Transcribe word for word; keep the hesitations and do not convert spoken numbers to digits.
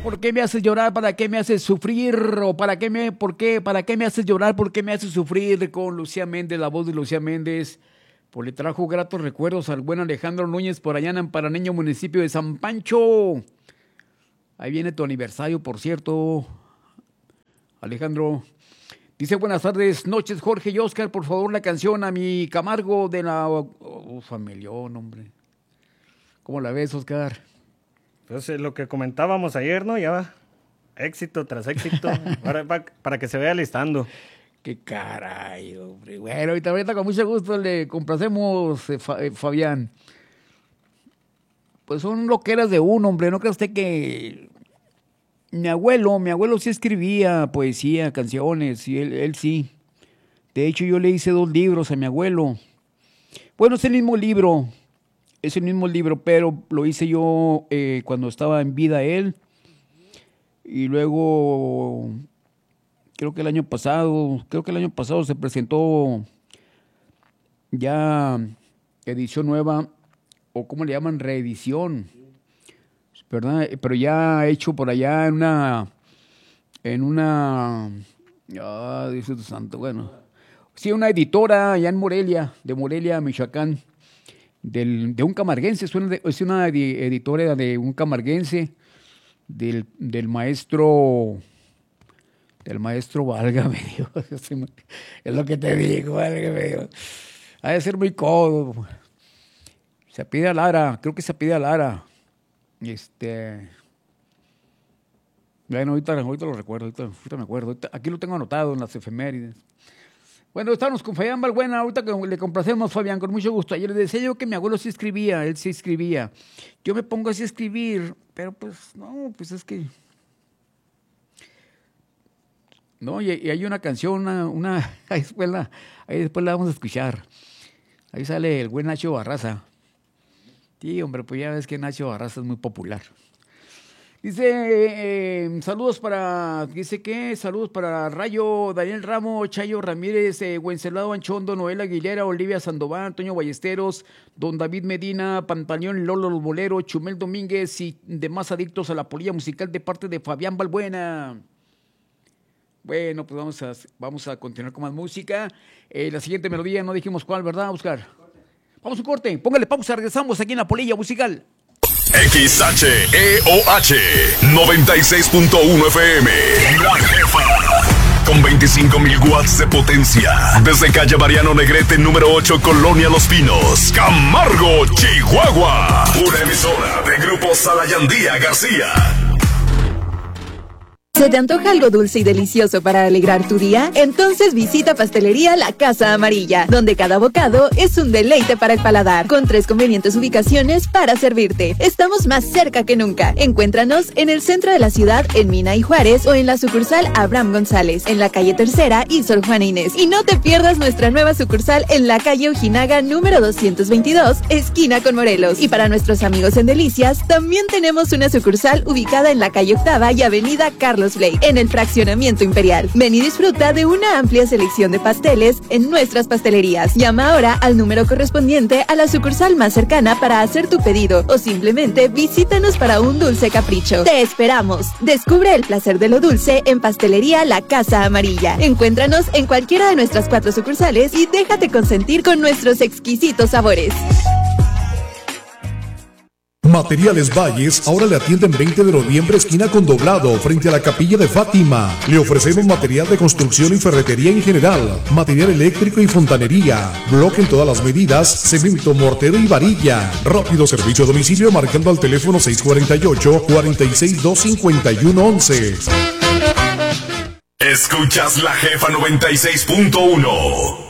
¿Por qué me haces llorar? ¿Para qué me haces sufrir? ¿O para qué me, por qué, para qué me haces llorar? ¿Por qué me haces sufrir? Con Lucía Méndez, la voz de Lucía Méndez. Pues le trajo gratos recuerdos al buen Alejandro Núñez por allá en Amparaneño, municipio de San Pancho. Ahí viene tu aniversario, por cierto, Alejandro. Dice, buenas tardes, noches, Jorge y Oscar, por favor, la canción a mi Camargo de la... Oh, familión, hombre. ¿Cómo la ves, Oscar? Pues eh, lo que comentábamos ayer, ¿no? Ya va, éxito tras éxito, para, para, para que se vaya listando. Qué caray, hombre. Bueno, ahorita, ahorita con mucho gusto le complacemos, eh, Fa, eh, Fabián. Pues son loqueras de uno, hombre. ¿No cree usted que mi abuelo, mi abuelo sí escribía poesía, canciones, y él, él sí. De hecho, yo le hice dos libros a mi abuelo. Bueno, es el mismo libro, es el mismo libro, pero lo hice yo eh, cuando estaba en vida él. Y luego, creo que el año pasado, creo que el año pasado se presentó ya edición nueva, o ¿cómo le llaman? Reedición, ¿verdad? Pero ya hecho por allá en una, en una, ah, Dios tu santo, bueno, sí, una editora allá en Morelia, de Morelia, Michoacán, del, de un camarguense, es una, es una editora de un camarguense, del, del maestro, del maestro, válgame Dios, es lo que te digo, válgame Dios, ha de ser muy codo. Se pide a Lara, creo que se pide a Lara. Este. Bueno, ahorita, ahorita lo recuerdo, ahorita, ahorita me acuerdo. Ahorita, aquí lo tengo anotado en las efemérides. Bueno, estamos con Fabián Balbuena, ahorita que le complacemos, Fabián, con mucho gusto. Ayer le decía yo que mi abuelo sí escribía, él sí escribía. Yo me pongo así a escribir, pero pues, no, pues es que. No, y, y hay una canción, una, una ahí, después la, ahí después la vamos a escuchar. Ahí sale el buen Nacho Barraza. Sí, hombre, pues ya ves que Nacho Barraza es muy popular. Dice, eh, saludos para, dice que, saludos para Rayo, Daniel Ramos, Chayo Ramírez, eh, Wencelado Anchondo, Noel Aguilera, Olivia Sandoval, Antonio Ballesteros, Don David Medina, Pantaleón Lolo Los Boleros, Chumel Domínguez y demás adictos a la polilla musical de parte de Fabián Balbuena. Bueno, pues vamos a, vamos a continuar con más música. Eh, la siguiente melodía, no dijimos cuál, ¿verdad, Oscar? Vamos a un corte, póngale pausa, regresamos aquí en la polilla musical. X H E O H noventa y seis punto uno F M. La Jefa. Con veinticinco mil watts de potencia. Desde calle Mariano Negrete, número ocho, Colonia Los Pinos. Camargo, Chihuahua. Una emisora de Grupo Salayandía García. ¿Se te antoja algo dulce y delicioso para alegrar tu día? Entonces visita Pastelería La Casa Amarilla, donde cada bocado es un deleite para el paladar, con tres convenientes ubicaciones para servirte. Estamos más cerca que nunca. Encuéntranos en el centro de la ciudad, en Mina y Juárez, o en la sucursal Abraham González, en la calle Tercera y Sor Juana Inés. Y no te pierdas nuestra nueva sucursal en la calle Ojinaga, número doscientos veintidós, esquina con Morelos. Y para nuestros amigos en Delicias, también tenemos una sucursal ubicada en la calle Octava y avenida Carlos Blake, en el fraccionamiento Imperial. Ven y disfruta de una amplia selección de pasteles en nuestras pastelerías. Llama ahora al número correspondiente a la sucursal más cercana para hacer tu pedido, o simplemente visítanos para un dulce capricho. ¡Te esperamos! Descubre el placer de lo dulce en Pastelería La Casa Amarilla. Encuéntranos en cualquiera de nuestras cuatro sucursales y déjate consentir con nuestros exquisitos sabores. Materiales Valles ahora le atienden veinte de noviembre, esquina con Doblado, frente a la Capilla de Fátima. Le ofrecemos material de construcción y ferretería en general, material eléctrico y fontanería, bloque en todas las medidas, cemento, mortero y varilla. Rápido servicio a domicilio marcando al teléfono seis cuatro ocho, cuatro seis dos, cinco uno once. Escuchas La Jefa noventa y seis punto uno.